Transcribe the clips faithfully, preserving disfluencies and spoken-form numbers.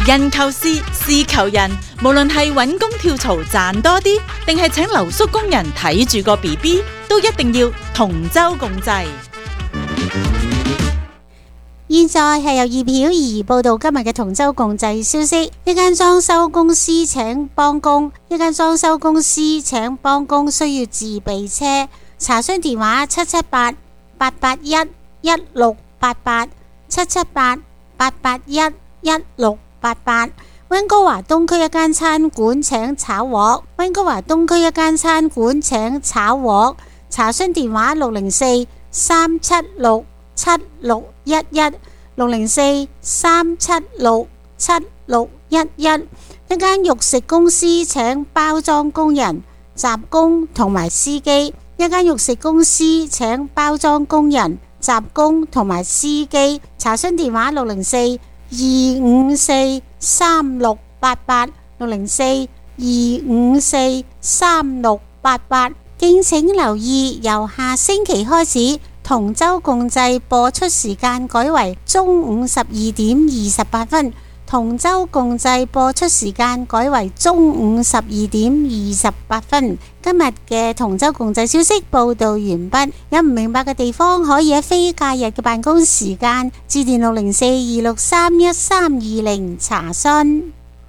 人求事，事求人，無論係揾工跳槽賺多啲，定係請留宿工人睇住個 B B， 都一定要同舟共濟。 現在係由葉曉儀報道今日嘅同舟共濟消息。一間裝修公司請幫工，一間裝修公司請幫工需要自備車。查詢電話七七八八八一一六八八七七八八八一一六八八。溫哥華東區一間餐館請炒鑊，溫哥華東區一間餐館請炒鑊。查詢電話六零四三七六七六一一六零四三七六七六一一。一間肉食公司請包裝工人、雜工同埋司機。一間肉食公司請包裝工人、雜工同埋司機。查詢電話六零四二五四三六八八六零四二五四三六八八。敬請留意，由下星期開始，同舟共濟播出時間改為中午十二點二十八分。同舟共濟播出時間改為中午十二點二十八分。今日嘅同舟共濟消息報道完畢。有唔明白嘅地方，可以喺非假日嘅辦公時間致電六零四二六三一三二零查詢。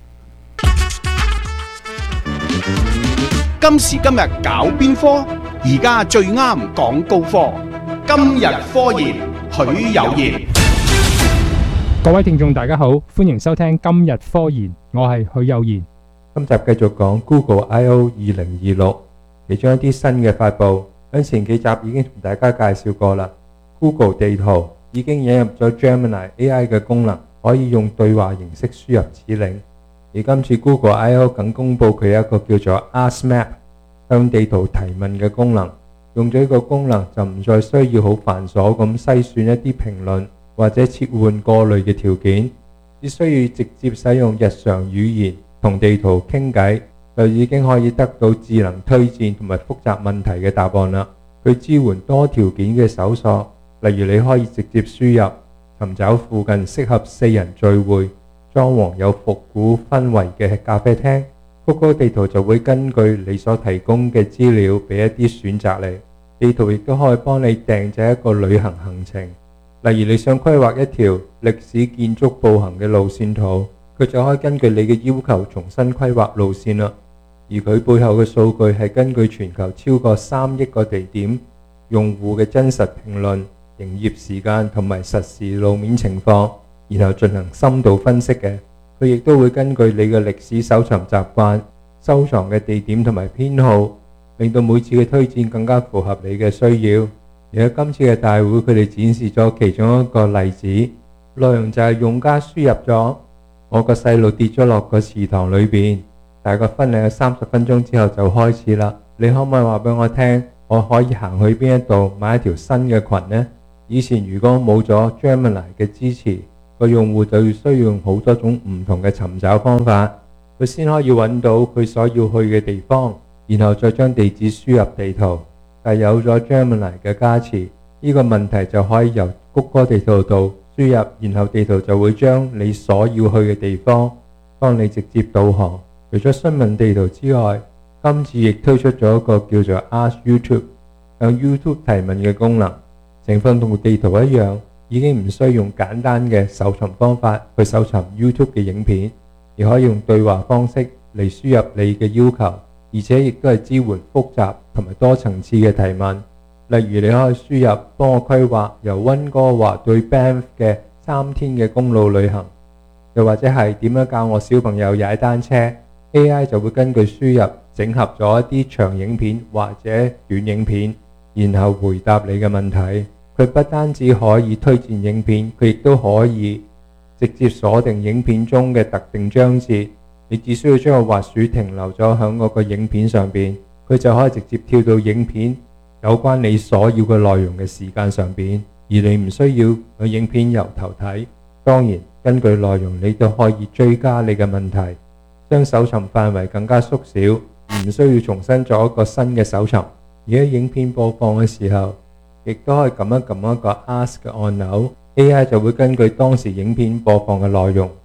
今時今日搞邊科？而家最啱講高科。今日科研，許有賢。 各位聽眾大家好，歡迎收聽今日科研，我係許有賢。 今集繼續講 Google I O 二零二六，其中一啲新嘅發佈，喺前幾集已經同大家介紹過啦。Google 地圖已經引入咗 Gemini A I 嘅功能，可以用對話形式輸入指令。而今次 Google I O 更公佈佢有一個叫做 Ask Map 向地圖提問嘅功能。用咗呢個功能就唔再需要好繁瑣咁篩選一啲評論或者切換過濾嘅條件，只需要直接使用日常語言同地圖傾偈，就已經可以得到智能推薦同埋複雜問題嘅答案啦。佢支援多條件嘅搜索，例如你可以直接輸入尋找附近適合四人聚會、裝潢有復古氛圍嘅咖啡廳。Google 地圖就會根據你所提供嘅資料俾一啲選擇你。地圖亦都可以幫你訂製一個旅行行程，例如你想規劃一條歷史建築步行嘅路線圖，佢就可以根據你嘅要求重新規劃路線啦。而佢背後嘅數據係根據全球超過三億個地點用戶嘅真實評論、營業時間同埋實時路面情況，然後進行深度分析嘅。佢亦都會根據你嘅歷史搜尋習慣、收藏嘅地點同埋編號，令到每次嘅推薦更加符合你嘅需要。而喺今次嘅大會，佢哋展示咗其中一個例子，內容就係用家輸入咗我個細路跌咗落個池塘裏邊，大概分零三十分鐘之後就開始啦。你可唔可以話俾我聽，我可以行去邊一度買一條新嘅裙呢？以前如果冇咗 Gemini 嘅支持，個用戶就要需要用好多種唔同嘅尋找方法，佢先可以揾到佢所要去嘅地方，然後再將地址輸入地圖。但有咗 Gemini 嘅加持，呢個問題就可以由谷歌地圖度輸入，然後地圖就會將你所要去嘅地方幫你直接導航。除咗詢問地圖之外，今次亦推出咗一個叫做 Ask YouTube 向 YouTube 提問嘅功能，情況同地圖一樣，已經唔需要用簡單嘅搜尋方法去搜尋 YouTube 嘅影片，而可以用對話方式嚟輸入你嘅要求，而且亦都係支援複雜同埋多層次嘅提問。例如你可以輸入幫我規劃由溫哥華對 Banff 嘅三天嘅公路旅行，又或者係點樣教我小朋友踩單車， A I 就會根據輸入整合咗一啲長影片或者短影片，然後回答你嘅問題。佢不單止可以推薦影片，佢亦都可以直接鎖定影片中嘅特定章節。你只需要將個滑鼠停留咗喺嗰個影片上邊，佢就可以直接跳到影片有關你所要嘅內容嘅時間上邊，而你唔需要個影片由頭睇。當然，根據內容你都可以追加你嘅問題，將搜尋範圍更加縮小，唔需要重新做一個新嘅搜尋。而喺影片播放嘅時候，亦都可以撳一撳一個 Ask 嘅按鈕， A I 就會根據當時影片播放嘅內容，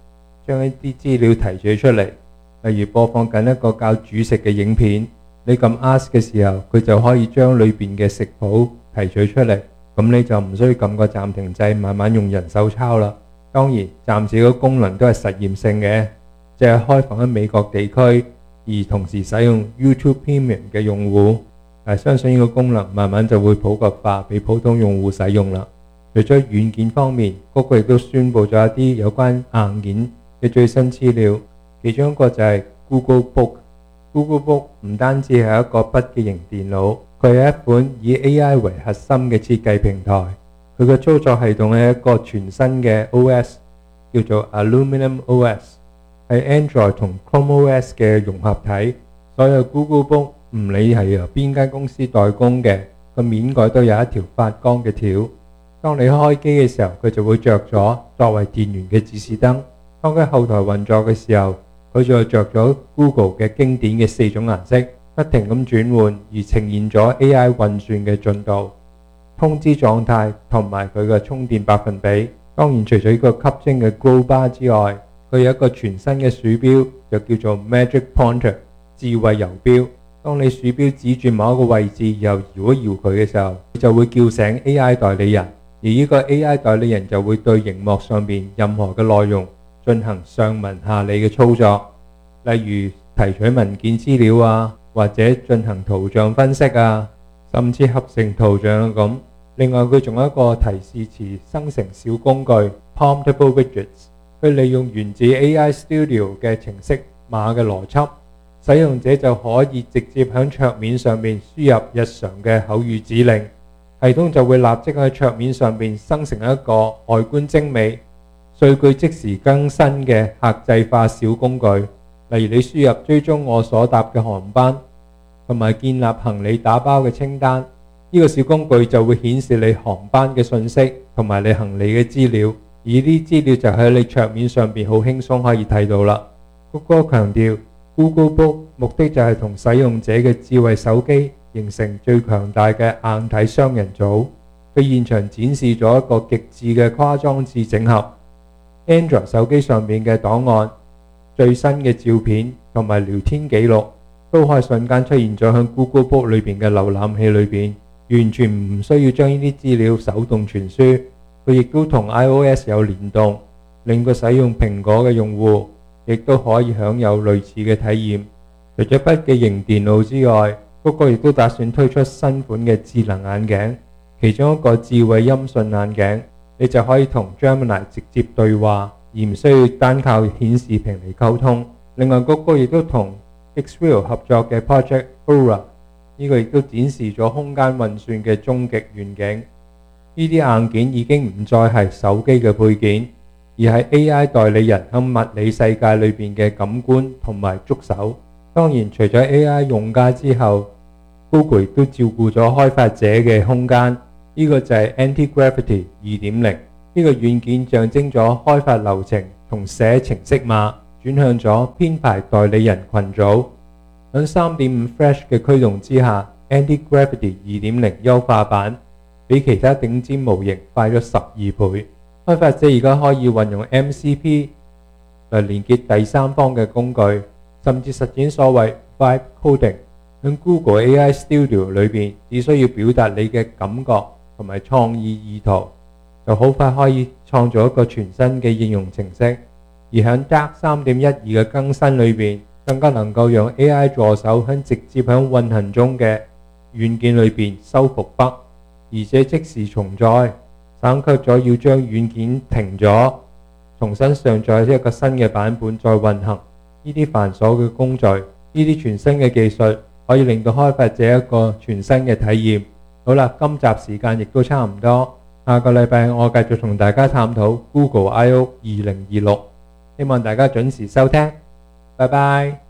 將一啲資料提取出嚟，例如播放緊一個教煮食嘅影片，你撳 ask 嘅時候，佢就可以將裏邊嘅食譜提取出嚟，咁你就唔需要撳個暫停掣，慢慢用人手抄啦。當然，暫時個功能都係實驗性嘅，即係開放喺美國地區，而同時使用 YouTube Premium 嘅用戶。但係相信呢個功能慢慢就會普及化，俾普通用戶使用啦。除咗軟件方面，谷歌亦都宣布咗一啲有關硬件嘅最新資料，其中一個就係 Google Book。Google Book 唔單止係一個筆記型電腦，佢係一款以 A I 為核心嘅設計平台。佢嘅操作系統係一個全新嘅 O S， 叫做 Aluminum O S， 係 Android 同 Chrome O S 嘅融合體。所有 Google Book 唔理係由邊間公司代工嘅，個面蓋都有一條發光嘅條。當你開機嘅時候，佢就會着咗作為電源嘅指示燈。當佢後台運作嘅時候，佢就着咗 Google 嘅經典嘅四種顏色，不停咁轉換，而呈現咗 A I 運算嘅進度、通知狀態同埋佢嘅充電百分比。當然，除咗呢個吸睛嘅 Glow Bar 之外，佢有一個全新嘅鼠標，就叫做 Magic Pointer 智慧游標。當你鼠標指住某一個位置，又搖一搖佢嘅時候，就會叫醒 A I 代理人，而呢個 A I 代理人就會對熒幕上邊任何嘅內容進行上文下理嘅操作，例如提取文件資料啊，或者進行圖像分析啊，甚至合成圖像咁。另外佢仲有一個提示詞生成小工具 Promptable Widgets， 佢利用源自 A I Studio 嘅程式碼嘅邏輯，使用者就可以直接喺桌面上面輸入日常嘅口語指令，系統就會立即喺桌面上面生成一個外觀精美、數據即時更新嘅客製化小工具。例如你輸入追蹤我所搭嘅航班，同埋建立行李打包嘅清單，呢個小工具就會顯示你航班嘅信息同埋你行李嘅資料，而呢啲資料就喺你桌面上邊好輕鬆可以睇到啦。谷歌強調 Google Book 目的就係同使用者嘅智慧手機形成最強大嘅硬體雙人組。佢現場展示咗一個極致嘅跨裝置整合 Android 手機上面嘅檔案、最新嘅照片同埋聊天記錄都可以瞬間出現咗喺 Google Book 裏邊嘅瀏覽器裏邊，完全唔需要將呢啲資料手動傳輸。佢亦都同 iOS 有聯動，令個使用蘋果嘅用戶亦都可以享有類似嘅體驗。除咗筆記型電腦之外，谷歌亦都打算推出新款嘅智能眼鏡，其中一個智慧音訊眼鏡，你就可以同 Gemini 直接對話，而唔需要單靠顯示屏嚟溝通。另外，谷歌亦都同 Xreal 合作嘅 Project Aura， 呢個亦都展示咗空間運算嘅終極願景。呢啲硬件已經唔再係手機嘅配件，而係 A I 代理人喺物理世界裏邊嘅感官同埋觸手。當然，除咗 A I 用家之後， Google 亦都照顧咗開發者嘅空間。呢個就係 Anti-Gravity 二點零，呢個軟件象徵咗開發流程從寫程式碼轉向咗編排代理人群組。喺 三點五 Flash 嘅驅動之下， Anti-Gravity 二點零優化版比其他頂尖模型快咗十二倍。開發者而家可以運用 M C P 嚟連結第三方嘅工具，甚至實踐所謂 Vibe Coding。喺 Google A I Studio 裏邊，只需要表達你嘅感覺同埋創意意圖，就好快可以創造一個全新嘅應用程式。而喺 Dark 三點一二嘅更新裏邊，更加能夠讓 A I 助手喺直接喺運行中嘅軟件裏邊修復 bug， 而且即時重載，省卻咗要將軟件停咗，重新上載一個新嘅版本再運行呢啲繁瑣嘅工序。呢啲全新嘅技術可以令到開發者一個全新嘅體驗。好啦，今集時間亦都差唔多，下個禮拜我繼續同大家探討 Google I O 二零二六，希望大家準時收聽，拜拜。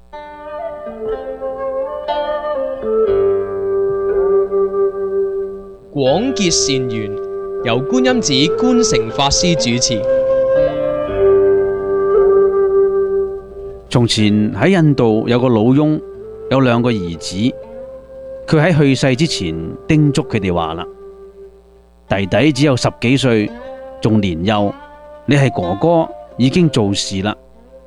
廣結善緣，由觀音寺觀誠法師主持。 從前喺印度有個老翁，有兩個兒子。佢喺去世之前叮囑佢哋話啦：弟弟只有十幾歲，仲年幼，你係哥哥，已經做事啦，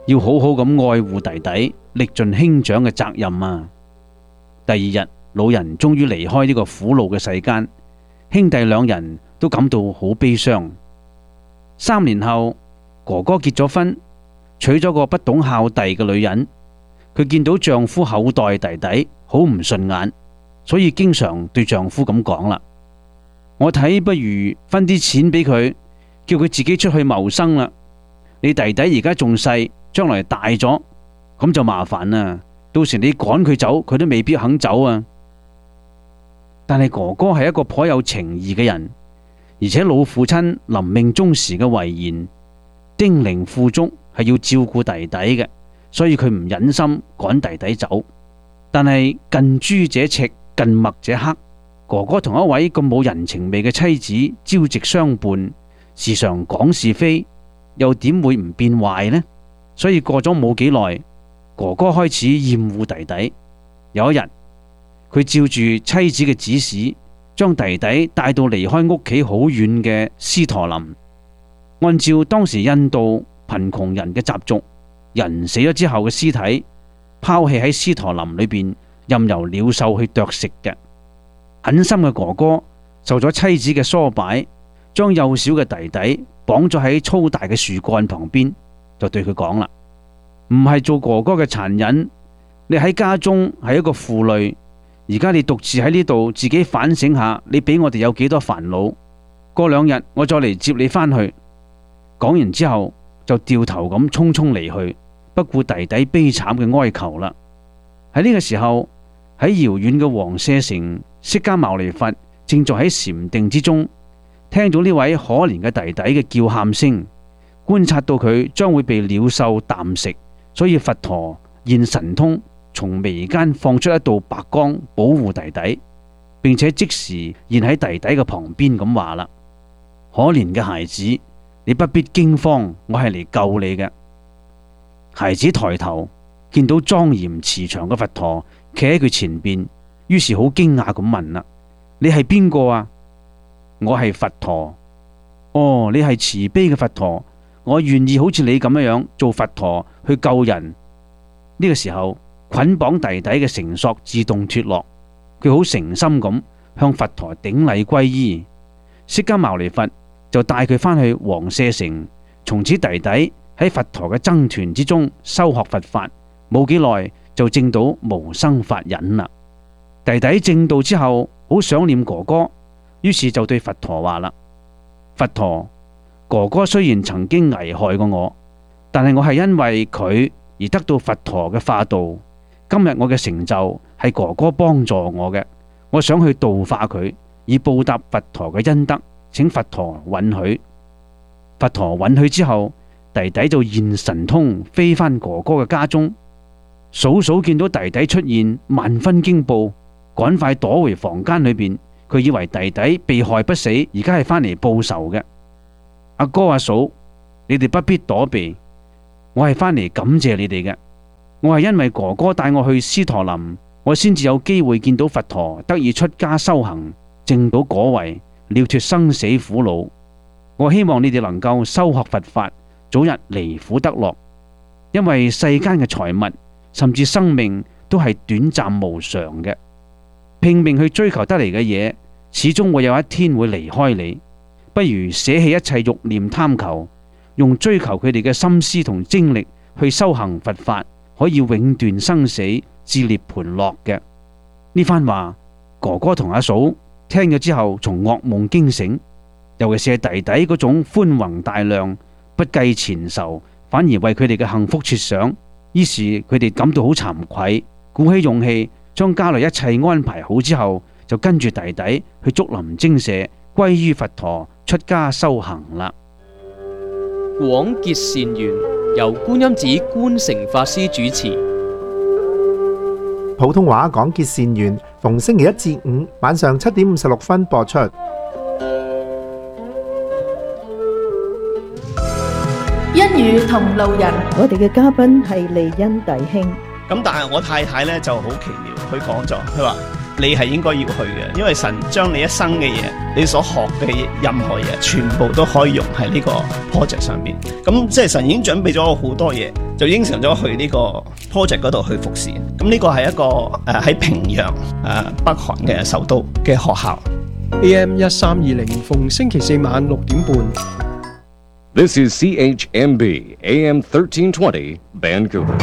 要好好咁愛護弟弟，力盡兄長嘅責任啊！第二日，老人終於離開呢個苦惱嘅世間，兄弟兩人都感到好悲傷。三年後，哥哥結咗婚，娶咗個不懂孝弟嘅女人。佢見到丈夫厚待弟弟，好唔順眼，所以經常對丈夫咁講啦：我睇不如分啲錢俾佢，叫佢自己出去謀生啦。你弟弟而家仲細，將來大咗，咁就麻煩啦。到時你趕佢走，佢都未必肯走啊。但係哥哥係一個頗有情義嘅人，而且老父親臨命終時嘅遺言，丁零富足係要照顧弟弟嘅，所以佢唔忍心趕弟弟走。但係近朱者赤，近墨者黑，哥哥同一位咁冇人情味嘅妻子朝夕相伴，時常講是非，又點會唔變壞呢？所以過咗冇幾耐，哥哥開始厭惡弟弟。有一日，佢照住妻子嘅指示，將弟弟帶到離開屋企好遠嘅斯陀林。按照當時印度貧窮人嘅習俗，人死咗之後嘅屍體拋棄喺斯陀林裏邊，任由鳥獸去啄食嘅。狠心嘅哥哥受咗妻子嘅唆擺，將幼小嘅弟弟綁咗喺粗大嘅樹幹旁邊，就對佢講啦：唔係做哥哥嘅殘忍，你喺家中係一個負累，而家你獨自喺呢度，自己反省下，你俾我哋有幾多煩惱。過兩日我再嚟接你返去。講完之後就掉頭咁匆匆離去，不顧弟弟悲慘嘅哀求啦。喺呢個時候，喺遙遠嘅王舍城，釋迦牟尼佛正在喺禪定之中，聽到呢位可憐嘅弟弟嘅叫喊聲，觀察到佢將會被鳥獸啖食，所以佛陀現神通，從眉間放出一道白光保護弟弟，並且即時現喺弟弟嘅旁邊咁話啦：可憐嘅孩子，你不必驚慌，我係嚟救你嘅。孩子抬頭見到莊嚴慈祥嘅佛陀企喺佢前邊，於是好驚訝咁問啦：你係邊個啊？我係佛陀。哦，你係慈悲嘅佛陀，我願意好似你咁樣樣做佛陀去救人。呢個時候，捆綁弟弟嘅繩索自動脫落，佢好誠心咁向佛陀頂禮皈依。釋迦牟尼佛就帶佢返去王舍城，從此弟弟喺佛陀嘅僧團之中修學佛法，冇幾耐就證到無生法忍啦。弟弟證道之後，好想念哥哥，於是就對佛陀話啦：佛陀，哥哥雖然曾經危害過我，但係我係因為佢而得到佛陀嘅化度。今日我嘅成就係哥哥幫助我嘅，我想去度化佢，以報答佛陀嘅恩德，請佛陀允許。佛陀允許之後，弟弟就現神通飛返哥哥嘅家中。嫂嫂見到弟弟出現，萬分驚怖，趕快躲回房間裏邊。佢以為弟弟被害不死，而家係返嚟報仇嘅。阿哥阿嫂，你哋不必躲避，我係返嚟感謝你哋嘅。我係因為哥哥帶我去斯陀林，我先至有機會見到佛陀，得以出家修行，證到果位，了脫生死苦惱。我希望你哋能夠修學佛法，早日離苦得樂。因為世間嘅財物甚至生命都係短暫無常嘅，拼命去追求得嚟嘅嘢，始終會有一天會離開你。不如捨棄一切慾念貪求，用追求佢哋嘅心思同精力去修行佛法，可以永斷生死，至涅槃樂嘅。呢番話，哥哥同阿嫂聽咗之後，從噩夢驚醒。尤其是係弟弟嗰種寬宏大量，不計前仇，反而為佢哋嘅幸福設想。於是佢哋感到好慚愧，鼓起勇氣，將家裏一切安排好之後，就跟住弟弟去竹林精舍，歸於佛陀，出家修行啦。 廣結善緣，由觀音寺觀誠法師主持。 普通話廣結善緣，逢星期一至五晚上七點五十六分播出。 一語同路人， 我哋嘅嘉賓係利恩弟兄。 咁但係我太太咧就好奇妙，佢講咗，佢話你係應該要去嘅，因為神將你一生嘅嘢，你所學嘅任何嘢，全部都可以用喺呢個 project 上邊。咁即係神已經準備咗好多嘢，就應承咗去呢個 project 嗰度去服侍。咁呢個係一個誒喺、呃、平壤誒、呃、北韓嘅首都嘅學校。 A M 一三二零逢星期四晚六點半。 This is C H M B A M thirteen twenty Vancouver。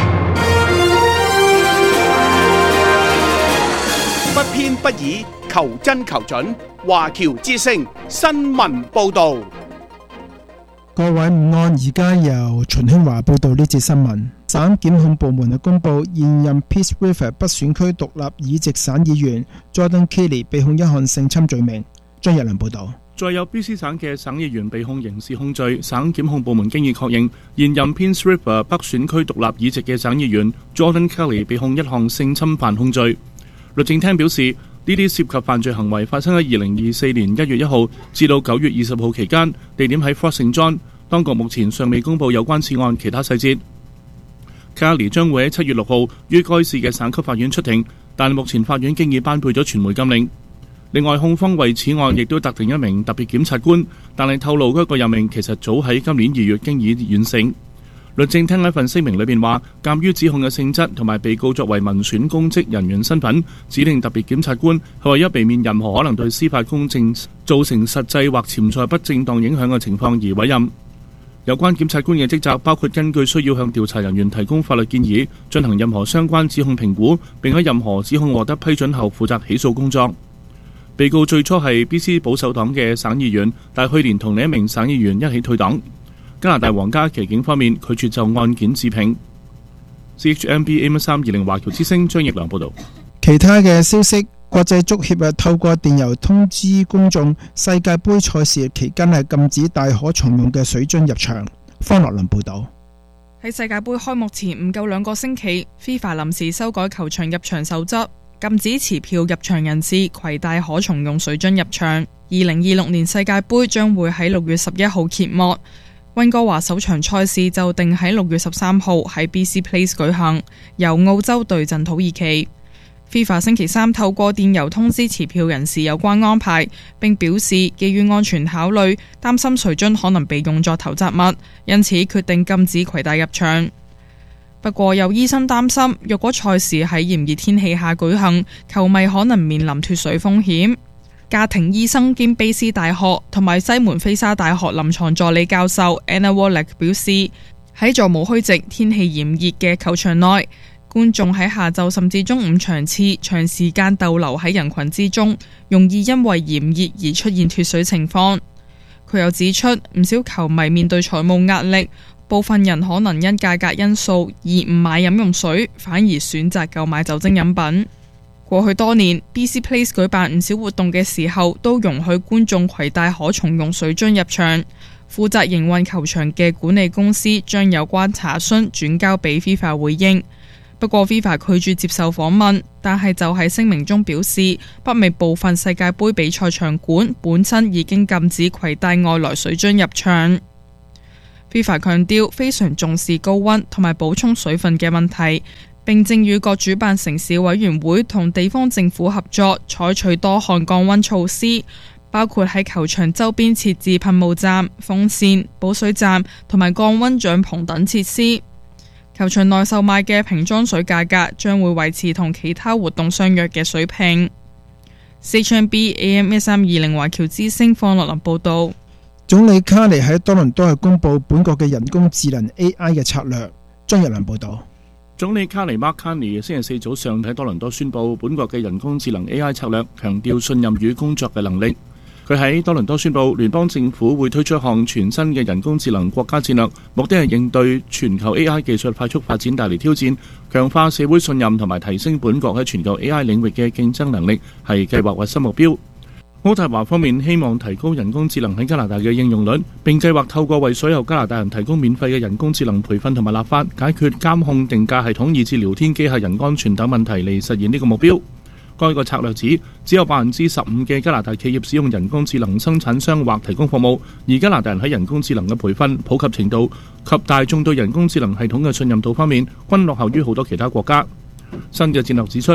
不偏不倚，求真求準。華僑之聲新聞報導。 各位午安，而家由秦興華報道呢節新聞。省檢控部門公布，現任 Peace River 北選區獨立議席省議員 Jordan Kelly 被控一項性侵罪名。張日良報道。 再有 B C 省嘅省議員被控刑事控罪，省檢控部門經已確認，現任 Peace River 北選區獨立議席嘅省議員 Jordan Kelly 被控一項性侵犯控罪。律政廳表示，呢啲涉及犯罪行為發生喺二零二四年一月一號至到九月二十號期間，地點喺 Fort Saint John。當局目前尚未公布有關此案其他細節。Kelly 將會喺七月六號於該市嘅省級法院出庭，但目前法院經已頒布咗傳媒禁令。另外，控方為此案亦都特定一名特別檢察官，但係透露嗰個任命其實早喺今年二月經已完成。律政廳喺份聲明裏邊話，鑑於指控嘅性質同埋被告作為民選公職人員身份，指定特別檢察官係為咗避免任何可能對司法公正造成實際或潛在不正當影響嘅情況而委任。有關檢察官嘅職責包括根據需要向調查人員提供法律建議，進行任何相關指控評估，並喺任何指控獲得批准後負責起訴工作。被告最初係 B C 保守黨嘅省議員，但去年同另一名省議員一起退黨。加拿大皇家騎警方面拒絕就案件置評。C H M B A M 三二零華僑之聲張奕良報道。 其他嘅消息，國際足協啊透過電郵通知公眾，世界盃賽事期間係禁止大可重用嘅水樽入場。方樂倫報道。 喺世界盃開幕前唔夠兩個星期 ，FIFA 臨時修改球場入場守則，禁止持票入場人士攜帶可重用水樽入場。二零二六年世界盃將會喺六月十一號揭幕。溫哥華首場賽事就定喺六月十三號喺 B C Place 舉行，由澳洲對陣土耳其。FIFA 星期三透過電郵通知持票人士有關安排，並表示基於安全考慮，擔心水樽可能被用作投擲物，因此決定禁止攜帶入場。不過有醫生擔心，若果賽事喺炎熱天氣下舉行，球迷可能面臨脫水風險。家庭醫生兼卑斯大學同埋西門菲沙大學臨床助理教授 Anna Wallach 表示，喺座無虛席、天氣炎熱嘅球場內，觀眾喺下晝甚至中午場次長時間逗留喺人群之中，容易因為炎熱而出現脫水情況。佢又指出，唔少球迷面對財務壓力，部分人可能因價格因素而唔買飲用水，反而選擇購買酒精飲品。過去多年 ，B C Place 舉辦唔少活動嘅時候，都容許觀眾攜帶可重用水樽入場。負責營運球場嘅管理公司將有關查詢轉交俾 FIFA 回應。不過 FIFA 拒絕接受訪問，但係就喺聲明中表示，北美部分世界盃比賽場館本身已經禁止攜帶外來水樽入場。FIFA 強調非常重視高溫同埋補充水分嘅問題。並正與各主辦城市委員會同地方政府合作，採取多項降溫措施，包括喺球場周邊設置噴霧站、風扇、補水站同埋降溫帳篷等設施。球場內售賣嘅瓶裝水價格將會維持同其他活動相若嘅水平。C H M B A M 一三二零華僑之聲方樂林報道。 總理卡尼喺多倫多係公布本國嘅人工智能 A I 嘅策略。張日良報道。 總理卡尼 Mark Carney 星期四早上喺多倫多宣布本國嘅人工智能 A I 策略，強調信任與工作嘅能力。佢喺多倫多宣布，聯邦政府會推出一項全新嘅人工智能國家戰略，目的係應對全球 A I 技術快速發展帶嚟挑戰，強化社會信任同埋提升本國喺全球 A I 領域嘅競爭能力，係計劃核心目標。渥太華方面希望提高人工智能喺加拿大嘅應用率，並計劃透過為所有加拿大人提供免費嘅人工智能培訓同埋立法，解決監控定價系統以至聊天機械人安全等問題嚟實現呢個目標。該個策略指只有百分之十五嘅加拿大企業使用人工智能生產商或提供服務，而加拿大人喺人工智能嘅培訓普及程度及大眾對人工智能系統嘅信任度方面，均落後於好多其他國家。新嘅戰略指出，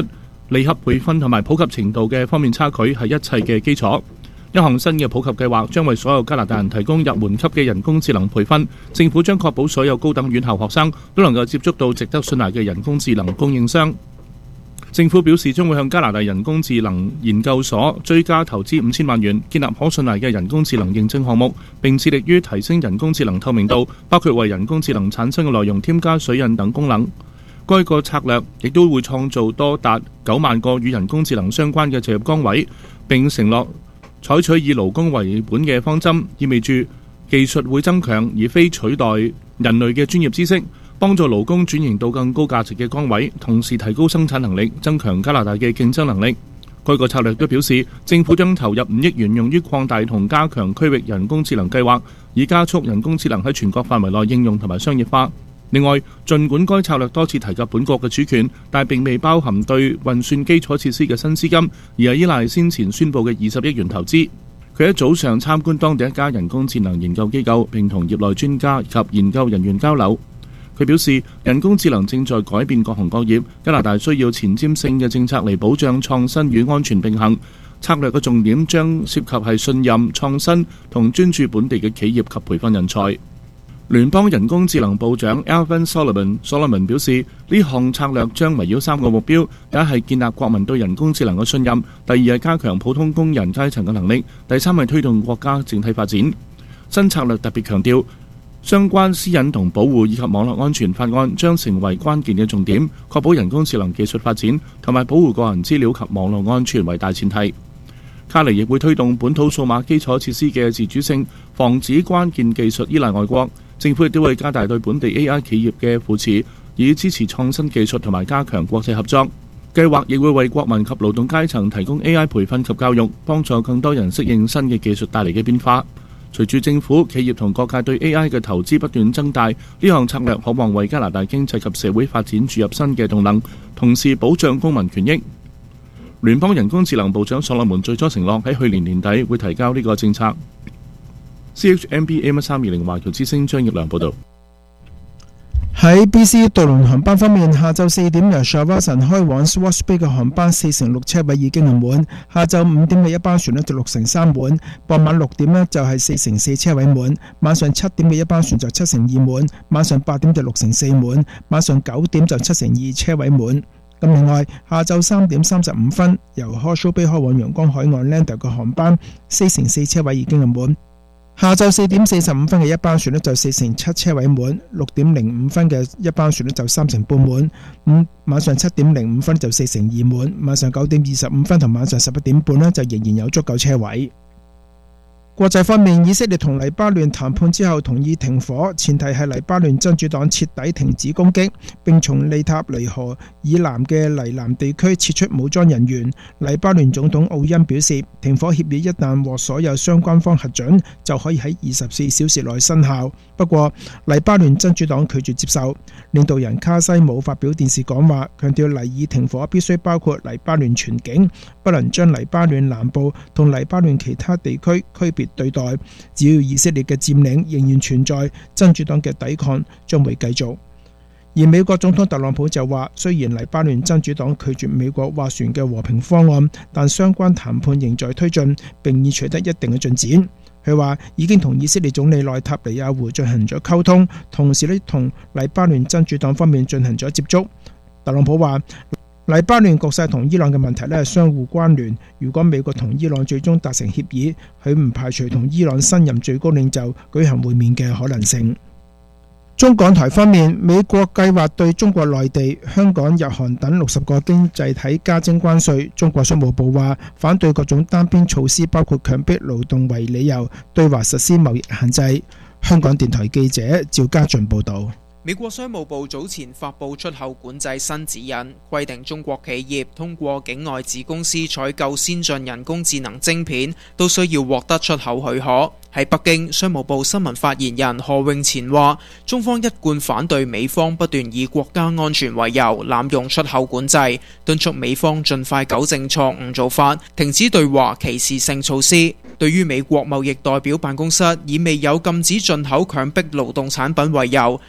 離合培訓同埋普及程度嘅方面差距係一切嘅基礎。一項新嘅普及計劃將為所有加拿大人提供入門級嘅人工智能培訓。政府將確保所有高等院校學生都能夠接觸到值得信賴嘅人工智能供應商。政府表示將會向加拿大人工智能研究所追加投資五千萬元，建立可信賴嘅人工智能認證項目，並致力於提升人工智能透明度，包括為人工智能產生嘅內容添加水印等功能。該個策略亦都會創造多達九萬個與人工智能相關嘅就業崗位，並承諾採取以勞工為本嘅方針，意味住技術會增強而非取代人類嘅專業知識，幫助勞工轉型到更高價值嘅崗位，同時提高生產能力，增強加拿大嘅競爭能力。該個策略都表示，政府將投入五億元用於擴大同加強區域人工智能計劃，以加速人工智能喺全國範圍內應用同埋商業化。另外，儘管該策略多次提及本國嘅主權，但並未包含對運算基礎設施嘅新資金，而係依賴先前宣布嘅二十億元投資。佢喺早上參觀當地一家人工智能研究機構，並同業內專家及研究人員交流。佢表示，人工智能正在改變各行各業，加拿大需要前瞻性嘅政策嚟保障創新與安全並行。策略嘅重點將涉及係信任、創新同專注本地嘅企業及培訓人才。聯邦人工智能部長 Alvin Sullivan Solomon 表示，呢項策略將圍繞三個目標：第一係建立國民對人工智能嘅信任；第二係加強普通工人階層嘅能力；第三係推動國家整體發展。新策略特別強調，相關私隱同保護以及網絡安全法案將成為關鍵嘅重點，確保人工智能技術發展同埋保護個人資料及網絡安全為大前提。卡尼亦會推動本土數碼基礎設施嘅自主性，防止關鍵技術依賴外國。政府亦都會加大對本地 A I 企業嘅扶持，以支持創新技術同埋加強國際合作。計劃亦會為國民及勞動階層提供 A I 培訓及教育，幫助更多人適應新嘅技術帶嚟嘅變化。隨住政府、企業同各界對 A I 嘅投資不斷增大，呢項策略可望為加拿大經濟及社會發展注入新嘅動能，同時保障公民權益。聯邦人工智能部長所羅門最初承諾喺去年年底會提交呢個政策。C H M B A M 三二零華僑之聲張業良報道。 喺 B C 渡輪航班方面，下晝四點由 Shawson 開往 Swartz Bay 嘅航班四成六車位已經係滿，下晝五點嘅一班船呢就六成三滿，傍晚六點呢就係四成四車位滿，晚上七點嘅一班船就七成二滿，晚上八點就六成四滿，晚上九點就七成二車位滿。咁另外，下晝三點三十五分由 Horseshoe Bay 開往陽光海岸 Lander 嘅航班四成四車位已經係滿。下晝四點四十五分嘅一班船呢就四成七車位滿，六點零五分嘅一班船呢就三成半滿，咁晚上七點零五分就四成二滿，晚上九點二十五分同晚上十一點半呢就仍然有足夠車位。國際方面，以色列同黎巴嫩談判之後同意停火，前提係黎巴嫩真主黨徹底停止攻擊，並從利塔尼河以南嘅黎南地區撤出武裝人員。黎巴嫩總統奧恩表示，停火協議一旦獲所有相關方核准，就可以喺二十四小時內生效。不過，黎巴嫩真主黨拒絕接受。領導人卡西姆發表電視講話，強調黎以停火必須包括黎巴嫩全境，不能將黎巴嫩南部同黎巴嫩其他地區區別對待。只要以色列嘅佔領仍然存在，真主黨嘅抵抗將會繼續。而美國總統特朗普就話，雖然黎巴嫩真主黨拒絕美國斡旋嘅和平方案，但相關談判仍在推進，並已取得一定嘅進展。佢話已經同以色列總理內塔尼亞胡進行咗溝通，同時呢同黎巴嫩真主黨方面進行咗接觸。特朗普話，黎巴嫩局勢同伊朗嘅問題呢係相互關聯，如果美國同伊朗最終達成協議，佢唔排除同伊朗新任最高領袖舉行會面嘅可能性。中港台方面，美國計劃對中國內地、香港、日韓等六十個經濟體加徵關稅。中國商務部話反對各種單邊措施，包括強迫勞動為理由對華實施貿易限制。香港電台記者趙家俊報道。 美國商務部早前發布出口管制新指引，規定中國企業通過境外子公司採購先進人工智能晶片，都需要獲得出口許可。喺北京，商務部新聞發言人何永前話，中方一貫反對美方不斷以國家安全為由濫用出口管制，敦促美方盡快糾正錯誤做法，停止對華歧視性措施。對於美國貿易代表辦公室以未有禁止進口強迫勞動產品為由，計劃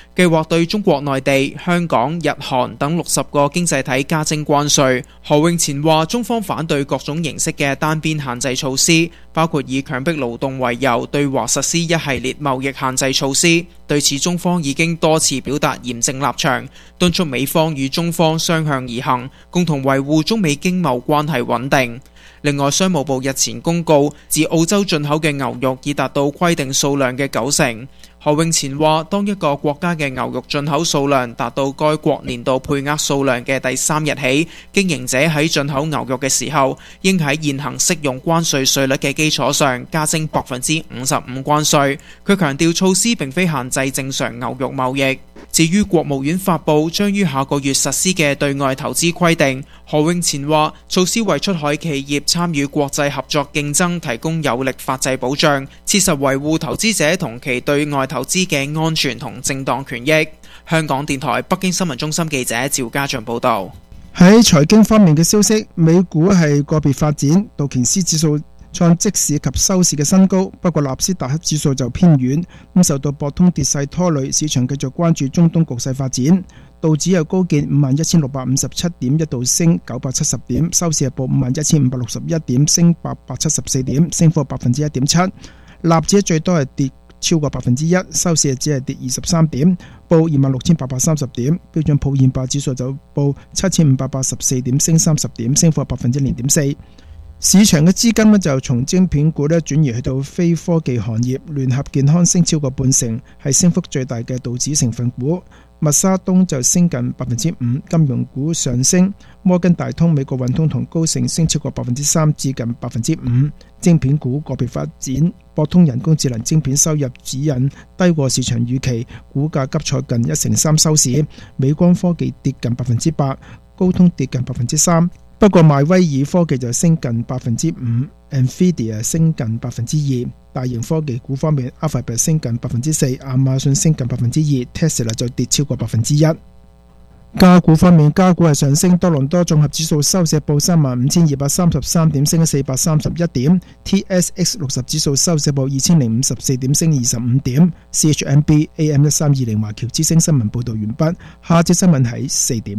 對中國內地、香港、日韓等六十個經濟體加徵關稅。何永前話：中方反對各種形式嘅單邊限制措施，包括以強迫勞動為由對華實施一系列貿易限制措施。對此，中方已經多次表達嚴正立場，敦促美方與中方相向而行，共同維護中美經貿關係穩定。另外，商務部日前公告，自澳洲進口嘅牛肉已達到規定數量嘅九成。何永前話：當一個國家嘅牛肉進口數量達到該國年度配額數量嘅第三日起，經營者喺進口牛肉嘅時候，應喺現行適用關稅稅率嘅基礎上加徵百分之五十五關稅。佢強調措施並非限制正常牛肉貿易。至於國務院發布將於下個月實施嘅對外投資規定，何永前話：措施為出海企業參與國際合作競爭提供有力法制保障，切實維護投資者同其對外投資嘅安全同正當權益。香港電台北京新聞中心記者趙家俊報道。 喺財經方面嘅消息，美股係個別發展，道瓊斯指數創即市及收市嘅新高，不過納斯達克指數就偏軟，咁受到博通跌勢拖累，市場繼續關注中東局勢發展。道指又高見五萬一千六百五十七點，一度升九百七十點，收市係報五萬一千五百六十一點，升八百七十四點，升幅百分之一點七。納指最多係跌超過百分之一，收市只係跌二十三點，報二萬六千八百三十點。標準普爾百指數就報七千五百八十四點，升三十點，升幅百分之零點四。市場嘅資金呢就從晶片股呢轉移去到非科技行業，聯合健康升超過半成，係升幅最大嘅道指成分股。默沙東就升近百分之五，金融股上升，摩根大通、美國運通同高盛升超過百分之三至近百分之五。晶片股個別發展，博通人工智能晶片收入指引低過市場預期，股價急挫近一成三收市。美光科技跌近百分之八，高通跌近百分之三。不過邁威爾科技就升近百分之五 ，Nvidia 升近百分之二。大型科技股方面 ，Alphabet 升近百分之四，亞馬遜升近百分之二 ，Tesla 就跌超過百分之一。加股方面，加股係上升，多倫多綜合指數收市報三萬五千二百三十三點，升咗四百三十一點 ；T S X 六十指數收市報二千零五十四點，升二十五點 ；C H M B A M 一三二零華僑之星新聞報道完畢，下節新聞喺四點。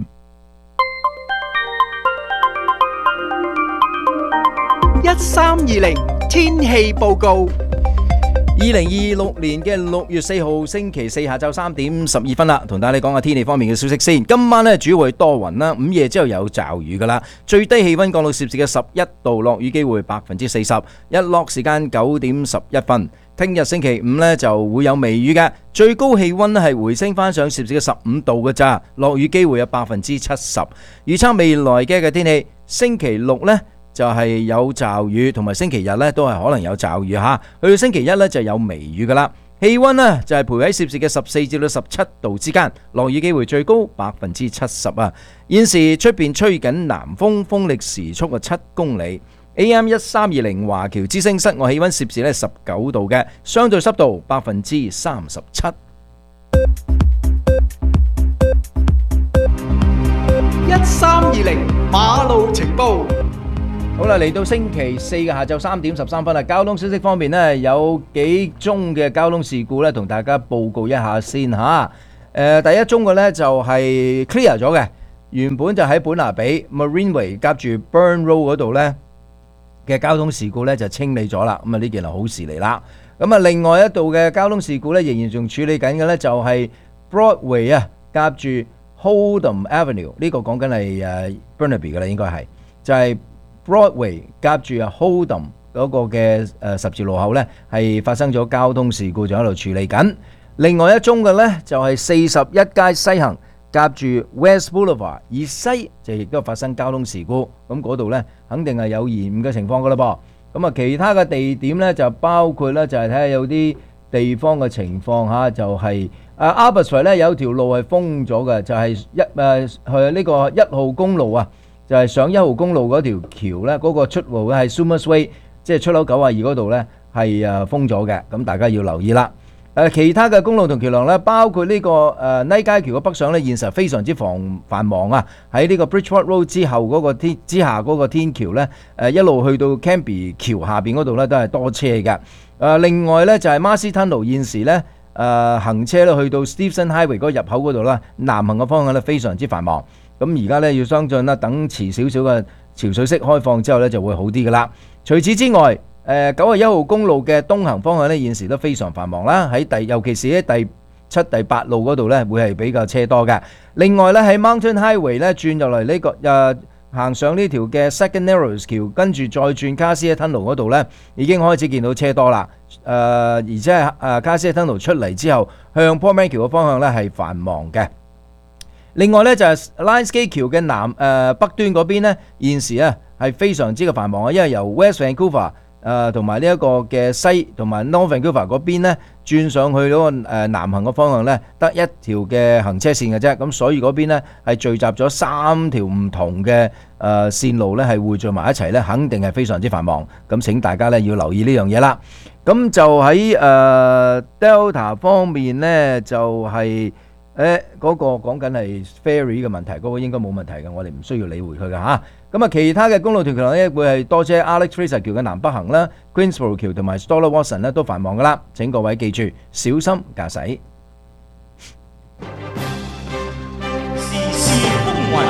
一三二零天氣報告。 二零二六年嘅六月四號星期四下晝三點十二分啦，同大家講下天氣方面嘅消息先。今晚呢主要會多雲啦，午夜之後有驟雨噶啦，最低氣溫降到攝氏嘅十一度，落雨機會百分之四十，日落時間九點十一分。聽日星期五呢就會有微雨嘅，最高氣溫係回升翻上攝氏嘅十五度嘅咋，落雨機會有百分之七十。預測未來嘅嘅天氣，星期六呢就係有驟雨，同埋星期日呢都係可能有驟雨吓。去到星期一呢就有微雨噶啦。氣溫呢就係徘徊喺攝氏嘅十四至到十七度之間，落雨機會最高百分之七十啊。現時出邊吹緊南風，風力時速啊七公里。A M 一三二零華僑之聲室外氣溫攝氏呢十九度嘅，相對濕度百分之三十七。 一三二零馬路情報。 好啦，嚟到星期四嘅下晝三點十三分啦。交通消息方面呢，有幾宗嘅交通事故呢，同大家報告一下先吓。誒，第一宗嘅呢就係 clear 咗嘅，原本就喺本拿比 Marineway 夾住 Burn Road 嗰度呢嘅交通事故呢就清理咗啦。咁啊呢件係好事嚟啦。咁啊另外一度嘅交通事故呢，仍然仲處理緊嘅呢，就係 Broadway 啊夾住 Holdham Avenue， 呢個講緊係誒 Burnaby 嘅啦，應該係就係。Broadway 夾住啊 Holdham 嗰個嘅誒十字路口呢，係發生咗交通事故，仲喺度處理緊。另外一宗嘅呢，就係四十一街西行夾住 West Boulevard 以西，就亦都發生交通事故。咁嗰度呢，肯定係有延誤嘅情況噶啦噃。咁啊，其他嘅地點呢，就包括呢，就係睇下有啲地方嘅情況嚇，就係啊 Abbotsford 呢有條路係封咗嘅，就係一誒去呢個一號公路啊。就係上一號公路嗰條橋呢，嗰個出路咧係 Summers Way， 即係出口九啊二嗰度呢係誒封咗嘅，咁大家要留意啦。誒其他嘅公路同橋梁呢，包括呢個誒尼街橋嘅北上呢，現實非常之繁繁忙啊！喺呢個 Bridgewater Road 之後嗰個天之下嗰個天橋呢，誒一路去到 Cambie 橋下邊嗰度呢，都係多車嘅。誒另外呢，就係 Marcy Tunnel 現時呢。誒誒行車咧去到 Stevens Highway 嗰個入口嗰度啦，南行嘅方向咧非常之繁忙。咁而家咧要相信啦，等遲少少嘅潮水式開放之後咧就會好啲噶啦。除此之外，誒九十一號公路嘅東行方向咧現時都非常繁忙啦，喺第尤其是喺第七、第八路嗰度咧會係比較車多嘅。另外咧喺 Mountain Highway 咧轉入嚟呢個誒。呃行上呢條嘅 Second Narrows 橋，跟住再轉卡斯特 Tunnel 嗰度呢，已經開始見到車多啦。誒、呃，而且係誒卡斯特 Tunnel 出嚟之後，向 Portman 橋嘅方向呢係繁忙嘅。另外呢，就係、是、Lionsgate 橋嘅南誒、呃、北端嗰邊呢，現時啊係非常之嘅繁忙啊，因為由 West Vancouver 誒同埋呢一個嘅西同埋 North Vancouver 嗰邊呢轉上去嗰個誒南行嘅方向呢，得一條嘅行車線嘅啫，咁所以嗰邊呢係聚集咗三條唔同嘅誒線路呢係匯聚埋一齊呢，肯定係非常之繁忙。咁請大家呢要留意呢樣嘢啦。咁就喺誒 Delta 方面呢，就係誒嗰個講緊係 ferry 嘅問題，嗰個應該冇問題嘅，我哋唔需要理會佢嘅嚇。咁啊，其他嘅公路條橋咧會係多車 Alex Fraser 橋嘅南北行啦 ，Queensborough 橋同埋 Stella Watson 咧都繁忙噶啦。請各位記住小心駕駛。 時事風雲，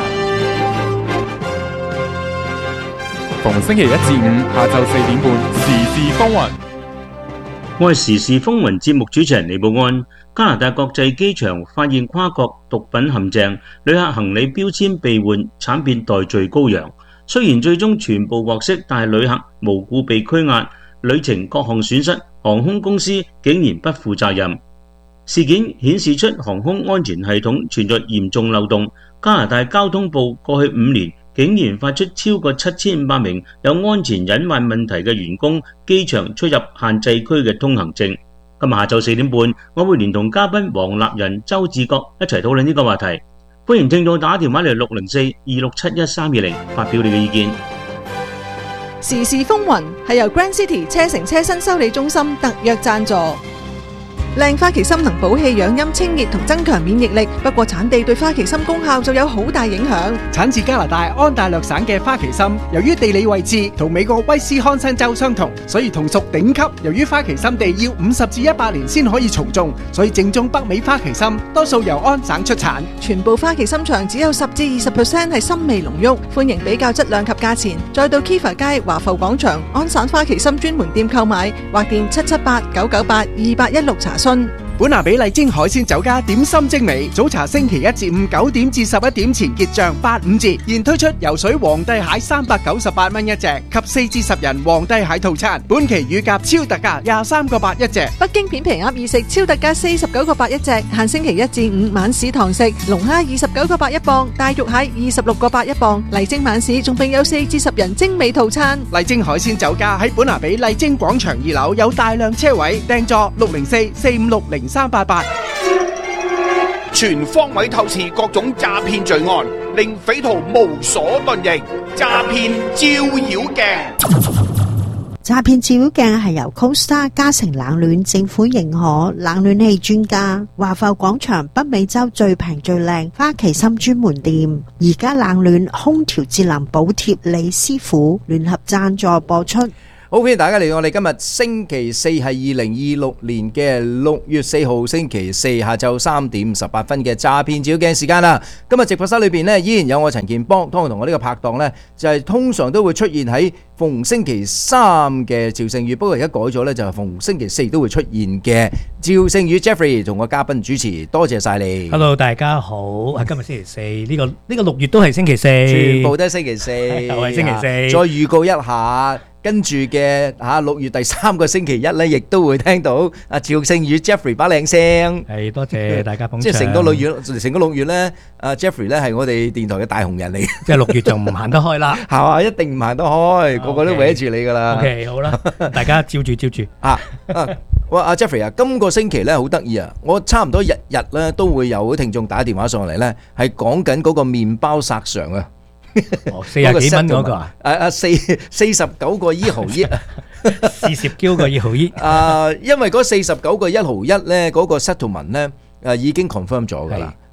逢星期一至五下晝四點半，時事風雲。 我係時事風雲節目主持人李寶安。加拿大國際機場發現跨國毒品陷阱，旅客行李標籤被換，慘變代罪羔羊。雖然最終全部獲釋，但係旅客無故被拘押，旅程各項損失，航空公司竟然不負責任。事件顯示出航空安全系統存在嚴重漏洞。加拿大交通部過去五年竟然發出超過七千五百名有安全隱患問題嘅員工機場出入限制區嘅通行證。今日下晝四點半，我會連同嘉賓黃立仁、周志國一齊討論呢個話題。歡迎聽眾打電話嚟六零四二六七一三二零發表你嘅意見。 時事風雲係由 Grand City 車城車身修理中心特約贊助。靚花旗參能補氣養陰清熱同增強免疫力，不過產地對花旗參功效就有好大影響。 產自加拿大安大略省嘅花旗參，由於地理位置同美國威斯康辛州相同，所以同屬頂級。由於花旗參地要五十至一百年先可以重種，所以正宗北美花旗參多數由安省出產。 全部花旗參場只有十至二十 percent 係參味濃郁，歡迎比較質量及價錢，再到 Kiva 街華埠廣場安省花旗參專門店購買，或電七七八九九八二八一六查詢。 本拿比麗晶海鮮酒家點心精美，早茶星期一至五九點至十一點前結賬八五折，現推出游水皇帝蟹三百九十八蚊一隻及四至十人皇帝蟹套餐，本期乳鴿超特價廿三個八一隻。 北京片皮鴨二食超特價四十九個八一隻，限星期一至五晚市堂食。龍蝦二十九個八一磅，大肉蟹二十六個八一磅。麗晶晚市仲並有四至十人精美套餐。 麗晶海鮮酒家喺本拿比麗晶廣場二樓有大量車位，訂座六零四四五六零三八八。 全方位透視各種詐騙罪案，令匪徒無所遁形。詐騙照妖鏡， 詐騙照妖鏡係由 Costa 嘉誠冷暖政府認可冷暖氣專家華埠廣場北美洲最平最靚花旗參專門店，而家冷暖空調節能補貼李師傅聯合贊助播出。 好，歡迎大家嚟到我哋今日星期四係二零二六年嘅六月四號星期四下晝三點十八分嘅詐騙照妖鏡時間啦。今日直播室裏邊呢，依然有我陳健邦，當同我呢個拍檔呢，就係、是、通常都會出現喺逢星期三嘅趙聖宇，不過而家改咗呢，就係逢星期四都會出現嘅趙聖宇 Jeffrey 同我嘉賓主持，多謝晒你。 Hello， 大家好，係今日星期四，呢、這個呢、這個六月都係星期四， 全部都係星期四， 又係星期四。 再預告一下。跟住嘅嚇六月第三個星期一咧，亦都會聽到阿趙聖宇 Jeffrey 把靚聲。 係多謝大家捧場。 即係成個六月，成個六月咧，阿 Jeffrey 咧係我哋電台嘅大紅人嚟。 即係六月就唔行得開啦， 係嘛？一定唔行得開，個個都圍住你噶啦。 OK，好啦，大家照住照住啊！哇，阿 Jeffrey 啊，今個星期咧好得意啊！我差唔多日日咧都會有聽眾打電話上嚟咧，係講緊嗰個麵包殺常啊！ 哦，四廿幾蚊嗰個啊？ 誒誒，四四十九個一毫一， 四十九個一毫一。 誒，因為嗰四十九個一毫一咧，嗰個 settlement 咧誒已經 confirm 咗㗎啦。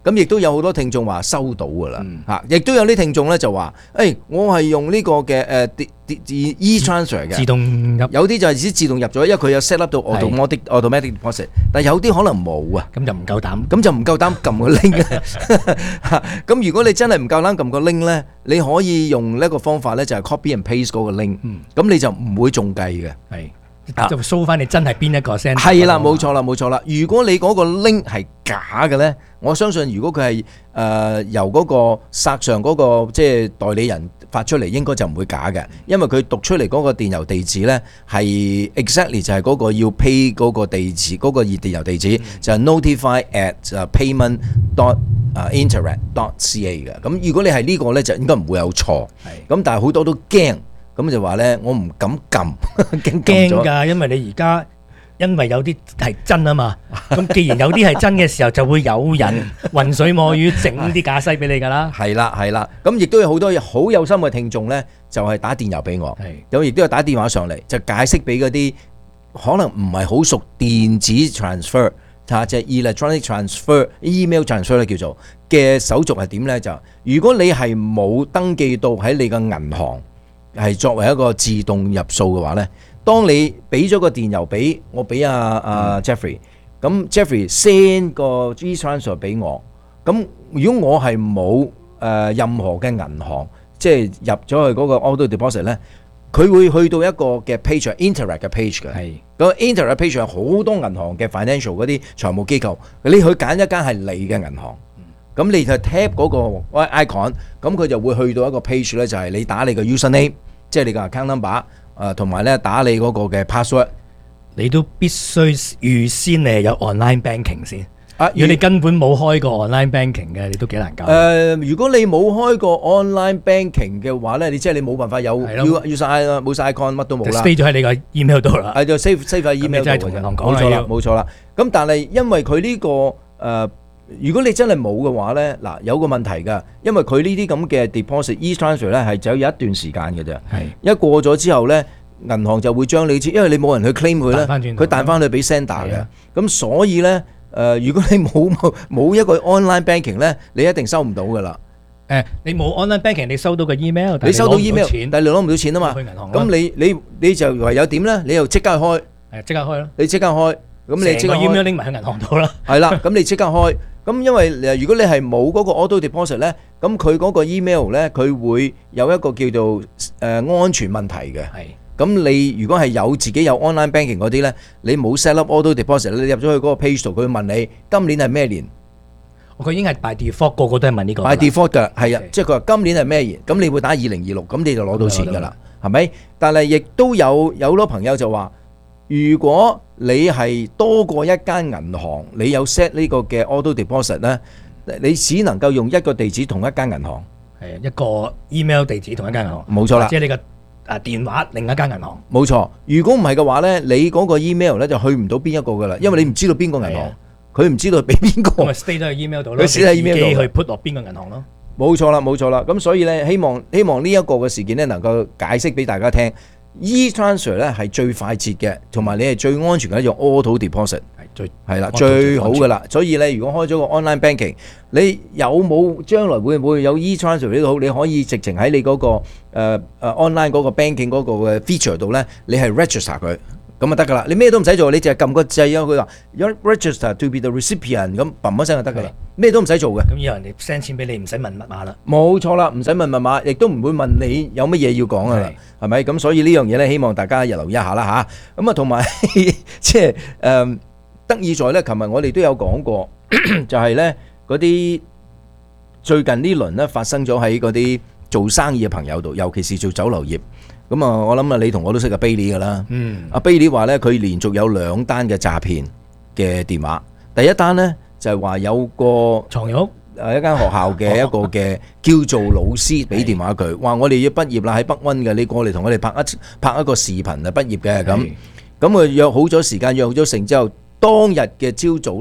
咁亦都有好多聽眾話收到㗎啦嚇，亦都有啲聽眾咧就話：誒，我係用呢個嘅誒 e-transfer 嘅， 自動入， 有啲就係只自動入咗，因為佢有 set up 到 automatic automatic deposit， 但係有啲可能冇啊， 咁就唔夠膽， 咁就唔夠膽撳個 link 啊。咁如果你真係唔夠膽撳個 link 咧，你可以用呢一個方法咧，就係 copy and paste 嗰個 link，咁你就唔會中計嘅。 係。就 show 翻你真係邊一個 send 係啦，冇錯啦，冇錯啦。如果你嗰個 link 係假嘅咧，我相信如果佢係誒由嗰個撒上嗰個即係代理人發出嚟，應該就唔會假嘅，因為佢讀出嚟嗰個電郵地址咧係 exactly 就係嗰個要 pay 嗰個地址，嗰個熱電郵地址就係 notify at payment dot interact dot ca 嘅。咁如果你係呢個咧，就應該唔會有錯。咁但係好多都驚。咁就話咧，我唔敢撳，驚驚㗎，因為你而家因為有啲係真啊嘛，咁既然有啲係真嘅時候，就會有人渾水摸魚整啲假西俾你㗎啦。 係啦，係啦，咁亦都有好多好有心嘅聽眾咧，就係打電郵俾我，咁亦都有打電話上嚟，就解釋俾嗰啲可能唔係好熟電子 transfer 嚇，即係 electronic transfer、email transfer 咧叫做嘅手續係點咧？就如果你係冇登記到喺你嘅銀行。係作為一個自動入數嘅話咧，當你俾咗個電郵俾我俾阿阿 Jeffrey，咁 Jeffrey send 個 e-transfer 俾我，咁如果我係冇誒任何嘅銀行，即係入咗去嗰個 auto deposit 咧，佢會去到一個嘅 page，interact 嘅 page 嘅，係個 interact page 有好多銀行嘅 financial 嗰啲財務機構，你去揀一間係你嘅銀行。咁你就 tap 嗰個 icon， 咁佢就會去到一個 page 咧，就係你打你個 username， 即係你個 account number， 誒同埋咧打你嗰個嘅 password， 你都必須預先你係有 online banking 先。啊，如果你根本冇開過 online banking 嘅，你都幾難搞。 誒，如果你冇開過 online banking 嘅話咧，你即係你冇辦法有 user 啦，冇晒 icon， 乜都冇啦。 stay 咗喺你個 email 度啦。 係就 save save 喺 email 度。 同銀行講啦。 冇錯啦，冇錯啦。咁但係因為佢呢個誒。如果你真係冇嘅話呢，嗱有個問題㗎，因為佢呢啲咁嘅 deposit e-transfer 咧係只有一段時間嘅啫，一過咗之後呢，銀行就會將你知，因為你冇人去 claim 佢咧，佢彈翻去俾 sender 嘅，咁所以呢，誒、呃、如果你冇冇一個 online banking 呢，你一定收唔到㗎啦。 誒，你冇 online banking， 你收到個 email， 你收到 email， 但係你攞唔到錢啊嘛，咁你你你就唯有點呢？你又即刻開， 係即刻開咯， 你即刻開，咁你即刻開 email 拎埋去銀行度啦， 係啦，咁你即刻開。咁因為誒，如果你係冇嗰個 auto deposit 咧，咁佢嗰個 email 咧，佢會有一個叫做誒、呃、安全問題嘅。係。咁你如果係有自己有 online banking 嗰啲咧，你冇 set up auto deposit，你入咗去嗰個 page 度，佢會問你今年係咩年？ 佢已經係 by default，個個都係問呢個。 by default 㗎，係啊，即係佢話今年係咩年？咁你會打二零二六，咁你就攞到錢㗎啦，係咪？但係亦都有有好多朋友就話，如果你係多過一間銀行，你有 set 呢個嘅 auto deposit 咧，你只能夠用一個地址同一間銀行， 係一個 email 地址同一間銀行， 冇錯啦， 即係你個啊電話另一間銀行， 冇錯。如果唔係嘅話咧，你嗰個 email 咧就去唔到邊一個噶啦，因為你唔知道邊個銀行，佢唔知道俾邊個， 咁咪 stay 咗喺 email 度咯， 佢 stay 喺 email 度， 自己去 put 落邊個銀行咯。 冇錯啦，冇錯啦。咁所以咧，希望希望呢一個嘅事件咧能夠解釋俾大家聽。e-transfer 咧係最快捷嘅，同埋你係最安全嘅一種 auto deposit， 係最係啦，最好噶啦。所以咧，如果開咗個 online banking， 你有冇將來會唔會有 e-transfer 呢個好？你可以直情喺你嗰、嗰個誒誒、呃、online 嗰個 banking 嗰個嘅 feature 度咧，你係 register 佢。咁就得噶啦，你咩都唔使做，你淨係撳個掣啊！佢話 you register to be the recipient， 咁砰一聲就得噶啦，咩都唔使做嘅。 咁以後人哋 send 錢俾你，唔使問密碼啦。 冇錯啦，唔使問密碼，亦都唔會問你有乜嘢要講噶啦，係咪？咁所以呢樣嘢咧，希望大家日留意一下啦吓。咁啊，同埋即係誒得意在咧，琴日我哋都有講過，就係咧嗰啲最近呢輪咧發生咗喺嗰啲做生意嘅朋友度，尤其是做酒樓業。咁啊，我諗啊，你同我都識阿 Bailey 噶啦。嗯，阿 Bailey 話咧，佢連續有兩單嘅詐騙嘅電話。第一單咧就係話有個床褥誒一間學校嘅一個嘅叫做老師俾電話佢，話我哋要畢業啦，喺北溫嘅，你過嚟同我哋拍一拍一個視頻啊，畢業嘅咁。咁佢約好咗時間，約好咗成之後，當日嘅朝早咧，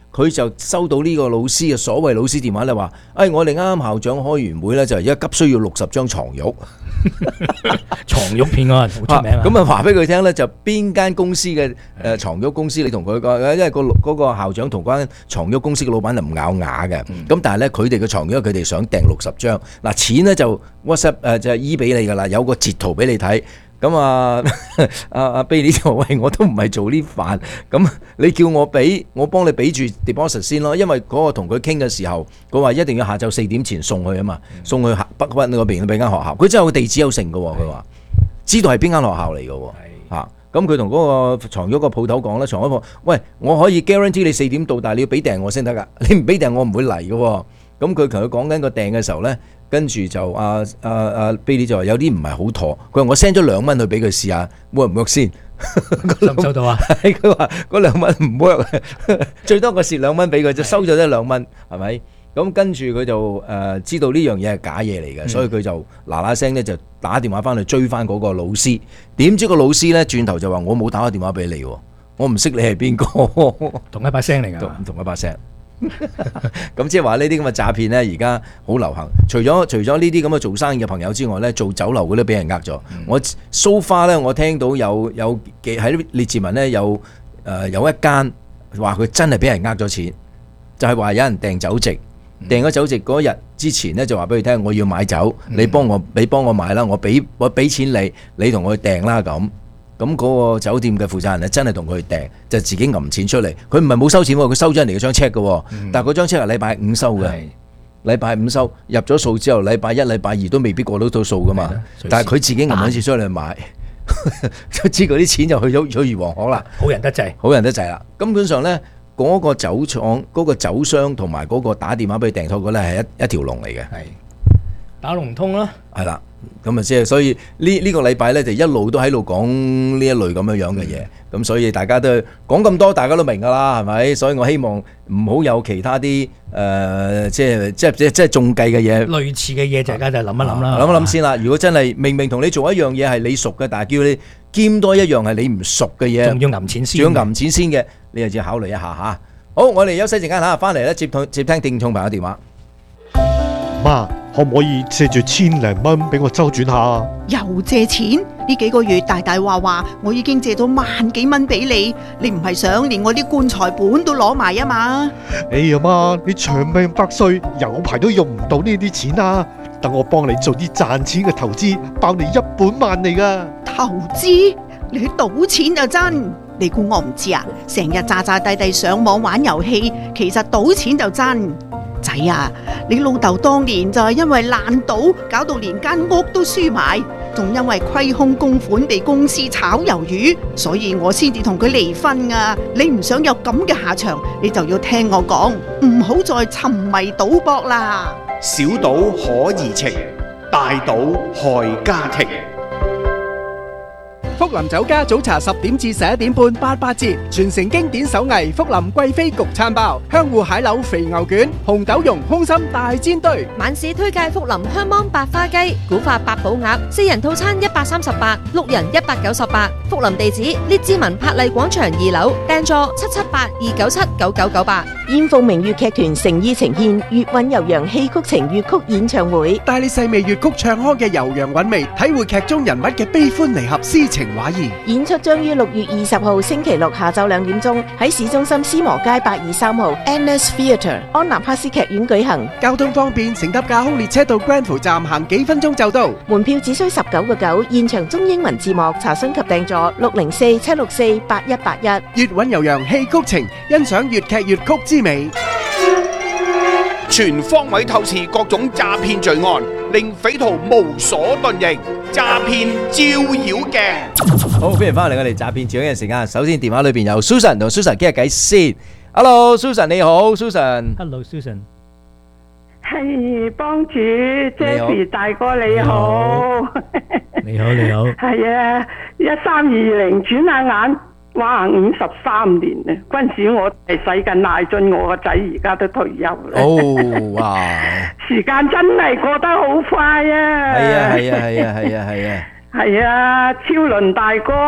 佢就收到呢個老師嘅所謂老師電話咧，話：，誒、哎，我哋啱啱校長開完會咧，就而家急需要六十張床褥。 床褥騙案好出名啊！ 咁啊話俾佢聽咧，就邊間公司嘅誒床褥公司，你同佢講，因為個嗰個校長同嗰間床褥公司嘅老闆就唔咬牙嘅。咁但係咧，佢哋嘅床褥佢哋想訂六十張，嗱錢咧就 WhatsApp 誒就係 E 俾你噶啦，有個截圖俾你睇。咁啊，阿阿 Billy 就話：，喂，我都唔係做呢飯，咁你叫我俾，我幫你俾住 deposit 先咯，因為嗰個同佢傾嘅時候，佢話一定要下晝四點前送去啊嘛，送去北溫嗰邊俾間學校，佢真係有個地址有成嘅喎，佢話知道係邊間學校嚟嘅喎，嚇，咁佢同嗰個床褥個鋪頭講咧，床褥鋪，喂，我可以 guarantee 你四點到，但係你要俾訂我先得㗎，你唔俾訂我唔會嚟嘅喎，咁佢同佢講緊個訂嘅時候咧。跟住就阿阿阿 Billy 就話有啲唔係好妥，佢話我 send 咗兩蚊去俾佢試下 work 唔 work 先， 收唔收到啊？ 佢話嗰兩蚊唔 work，最多我蝕兩蚊俾佢，就收咗一兩蚊，係咪？咁跟住佢就誒、呃、知道呢樣嘢係假嘢嚟嘅，嗯、所以佢就嗱嗱聲咧就打電話翻去追翻嗰個老師。點知個老師咧轉頭就話我冇打個電話俾你，我唔識你係邊個， 同一把聲嚟㗎， 唔同一把聲。咁即係話呢啲咁嘅詐騙呢，而家好流行。除咗除咗呢啲咁嘅做生意嘅朋友之外呢，做酒樓嘅都俾人呃咗。嗯、我 so far 呢，我聽到有有喺列治文呢，有誒、呃、有一間話佢真係俾人呃咗錢，就係、是、話有人訂酒席，訂咗酒席嗰日之前呢，就話俾佢聽，我要買酒，你幫我你幫我買啦，我俾我俾錢你，你同我去訂啦咁。咁嗰個酒店嘅負責人咧，真係同佢訂，就自己揞錢出嚟。佢唔係冇收錢喎，佢收咗人哋嗰張 check 嘅。嗯、但係嗰張 check 係禮拜五收嘅，禮拜五收入咗數之後，禮拜一、禮拜二都未必過到到數噶嘛。但係佢自己揞緊錢出嚟買，就知嗰啲錢就去咗去魚王行啦。 好人得滯， 好人得滯啦。根本上咧，嗰、嗰個酒廠、嗰、嗰個酒商同埋嗰個打電話俾佢訂託嘅咧，係一一條龍嚟嘅。係打龍通啦。 係啦。咁啊，即係所以呢呢個禮拜咧，就一路都喺度講呢一類咁樣樣嘅嘢。咁、嗯、所以大家都講咁多，大家都明噶啦，係咪？所以我希望唔好有其他啲誒、呃，即係即係即係即係中計嘅嘢。 類似嘅嘢，大家就諗一諗啦。 諗、啊、一諗先啦。如果真係明明同你做一樣嘢係你熟嘅，但係叫你兼多一樣係你唔熟嘅嘢， 仲要揞錢先， 仲要揞錢先嘅，你就要考慮一下嚇。好，我哋休息陣間嚇，翻嚟咧接接聽聽眾朋友電話。 媽，可唔可以借住千零蚊俾我周轉下？ 又借錢？呢幾個月大大話話，我已經借咗萬幾蚊俾你，你唔係想連我啲棺材本都攞埋啊嘛？ 哎呀媽，你長命百歲，有排都用唔到呢啲錢啊！等我幫你做啲賺錢嘅投資，包你一本萬利噶。 投資？你去賭錢就真？你估我唔知啊？成日詐詐諦諦上網玩遊戲，其實賭錢就真。仔啊，你老豆當年就係因為爛賭，搞到連間屋都輸埋，仲因為虧空公款被公司炒魷魚，所以我先至同佢離婚啊！你唔想有咁嘅下場，你就要聽我講，唔好再沉迷賭博啦。 小賭可怡情，大賭害家庭。 福林酒家早茶十點至十一點半八八折，傳承經典手藝福林貴妃焗餐包、香芋蟹柳肥牛卷、紅豆蓉空心大煎堆。 晚市推介福林香芒百花雞、古法八寶鴨，四人套餐一百三十八，六人一百九十八。福林地址：列治文柏麗廣場二樓，訂座七七八二九七九九九八。 燕鳳鳴粵劇團誠意呈現粵韻悠揚戲曲情粵曲演唱會， 帶你細味粵曲唱腔嘅悠揚韻味，體會劇中人物嘅悲歡離合、詩情畫意。 演出將於六月二十號星期六下晝兩點鐘喺市中心斯摩街八二三號 N S Theatre 安納克斯劇院舉行。 交通方便，乘搭架空列車到 Granville 站行幾分鐘就到。 門票只需十九個九，現場中英文字幕，查詢及訂座六零四七六四八一八一。 粵韻悠揚戲曲情，欣賞粵劇粵曲之美。 全方位透視各種詐騙罪案，令匪徒無所遁形。詐騙照妖鏡。 好，歡迎翻嚟我哋詐騙照妖鏡嘅時間。首先電話裏邊有 Susan 同 Susan 傾下偈先。Hello，Susan 你好 ，Susan。 Hello，Susan。 係幫主 Jeffy 大哥你好。 你好你好。 係啊，一三二零轉下眼。哇！五十三年啊，嗰陣時我係使緊奶樽，我個仔而家都退休啦。 哦，哇！ 時間真係過得好快啊！ 係啊係啊係啊係啊係啊！ 係啊，超倫大哥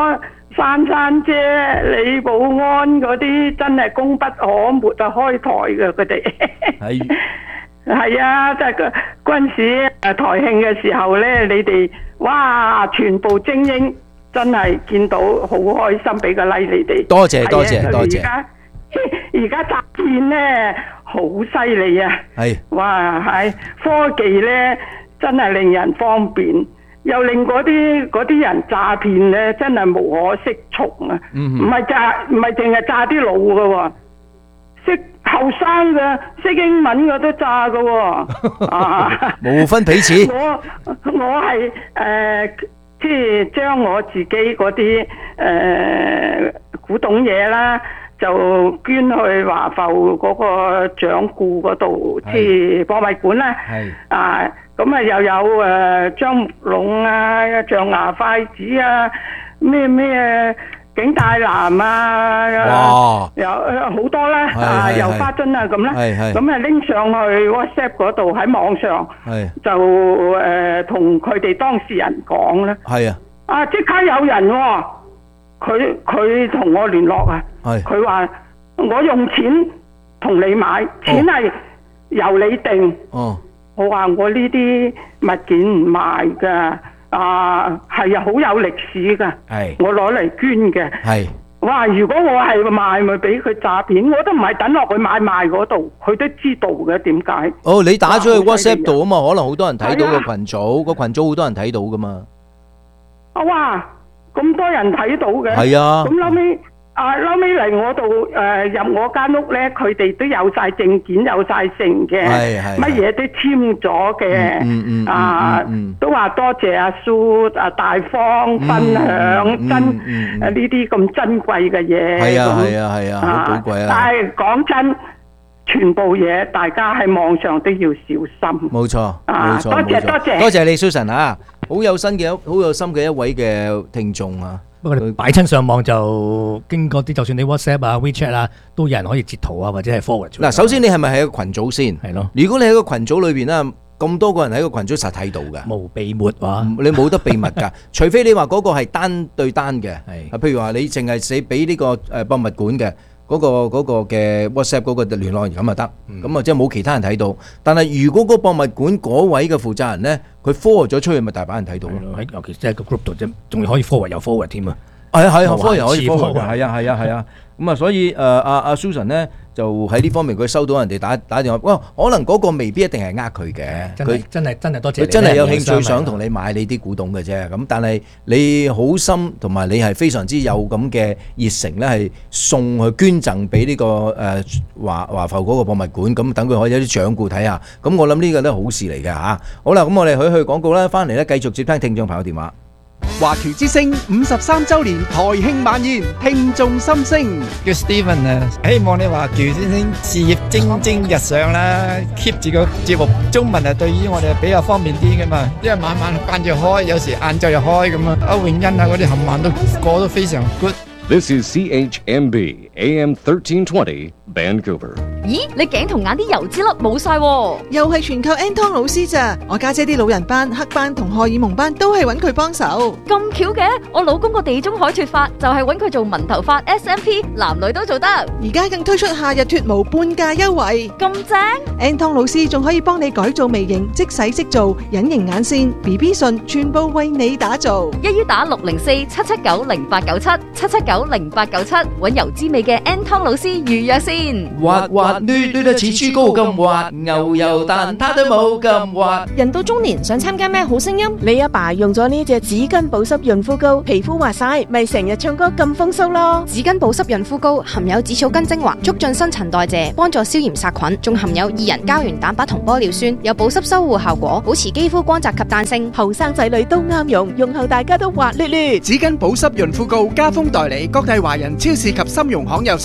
珊珊姐、李寶安嗰啲真係功不可沒啊，開台嘅佢哋。 係係啊，即係嗰嗰陣時誒台慶嘅時候咧，你哋哇全部精英真係見到好開心，俾個 like 你哋。 多謝多係啊謝多謝而家而家詐騙咧好犀利啊！ 係哇，係科技咧真係令人方便。又令嗰啲嗰啲人詐騙咧，真係無可適從啊！唔係詐，唔係淨係詐啲老嘅喎，識後生嘅、識英文嘅都詐嘅喎。啊， 無分彼此。 我我係誒，即係將我自己嗰啲誒古董嘢啦，就捐去華埠嗰個掌故嗰度，即係博物館啦。 係啊。咁啊又有誒樟木籠啊、象牙筷子啊、咩咩景大藍啊，有好多啦，啊油花樽啊咁啦，咁啊拎上去 WhatsApp 嗰度喺網上，就誒同佢哋當事人講啦。係啊，啊即刻有人喎，佢佢同我聯絡啊，佢話我用錢同你買，錢係由你定。哦。我話我呢啲物件唔賣噶，啊係啊好有歷史噶，我攞嚟捐嘅。係，哇！如果我係賣咪俾佢詐騙，我都唔係等落去買賣嗰度，佢都知道嘅點解？ 哦，你打咗去 WhatsApp 度啊嘛，可能好多人睇到個群組，個群組好多人睇到噶嘛。 啊哇！咁多人睇到嘅。係啊。咁後尾。啊，後尾嚟我度誒入我間屋咧，佢哋都有晒證件，有晒成嘅，乜嘢都簽咗嘅，啊，都話多謝阿蘇啊大方分享真誒呢啲咁珍貴嘅嘢， 係啊係啊係啊，好寶貴啊！ 但係講真，全部嘢大家喺網上都要小心。 冇錯，冇錯， 多謝多謝， 多謝你 Susan 啊，好有心嘅好有心嘅一位嘅聽眾啊！ 不過你擺親上網就經過啲，就算你 WhatsApp 啊、WeChat 啊，都有人可以截圖啊，或者係 forward。 嗱，首先你係咪喺個群組先？ 係咯。 如果你喺個群組裏邊咧，咁多個人喺個群組實睇到嘅， 無秘密話， 你冇得秘密㗎。除非你話嗰個係單對單嘅，係。譬如話你淨係寫俾呢個誒博物館嘅。嗰、嗰個嗰個嘅 WhatsApp 嗰個聯絡咁就得，咁啊即係冇其他人睇到。但係如果個博物館嗰位嘅負責人咧，佢 forward 咗出去，咪大把人睇到咯。 喺尤其是喺個 group 度啫，仲可以 forward 又 forward 添啊！ 係啊係啊 ，forward 可以 forward 嘅，係啊係啊係啊。咁啊，所以誒阿阿 Susan 咧就喺呢方面佢收到人哋打打電話，哇！可能嗰個未必一定係呃佢嘅，佢真係真係多謝你。 佢真係有興趣想同你買你啲古董嘅啫。咁但係你好心同埋你係非常之有咁嘅熱誠咧，係送去捐贈俾呢個誒華華埠嗰個博物館，咁等佢可以有啲掌故睇下。咁我諗呢個都係好事嚟嘅嚇。好啦，咁我哋去去廣告啦，翻嚟咧繼續接聽聽眾朋友電話。 華僑之聲五十三週年台慶晚宴，聽眾心聲。 叫 Steven 啊，希望你華僑之聲事業蒸蒸日上啦 ，keep 住個節目中文啊，對於我哋比較方便啲噶嘛，因為晚晚間住開，有時晏晝又開咁啊。歐永欣啊嗰啲冚唪唥都個都非常 good。 This is C H M B A M thirteen twenty Vancouver。 咦，你頸同眼啲油脂粒冇晒喎，又係全靠 Anton 老師咋？我家姐啲老人斑、黑斑同荷爾蒙斑都係揾佢幫手。咁巧嘅，我老公個地中海脫髮就係揾佢做紋頭髮 S M P， 男女都做得。而家更推出夏日脫毛半價優惠，咁正 ！Anton 老師仲可以幫你改造微型，即洗即做，隱形眼線、B B 唇，全部為你打造。一於打六零四七七九零八九七七七九零八九七，揾油脂味嘅 Anton 老師預約先。 滑滑捋捋得似豬膏咁滑，牛油蛋撻都冇咁滑。 人到中年想參加咩好聲音？ 你阿爸用咗呢隻紙巾保濕潤膚膏，皮膚滑晒，咪成日唱歌咁風騷咯。 紙巾保濕潤膚膏含有紫草根精華，促進新陳代謝，幫助消炎殺菌，仲含有二人膠原蛋白同玻尿酸，有保濕修護效果，保持肌膚光澤及彈性。 後生仔女都啱用，用後大家都滑捋捋。 紙巾保濕潤膚膏加封代理，各大華人超市及深融行有。